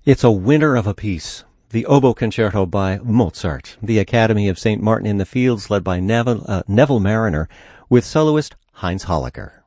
It's a winner of a piece. The Oboe Concerto by Mozart, the Academy of St. Martin in the Fields led by Neville Mariner with soloist Heinz Holliger.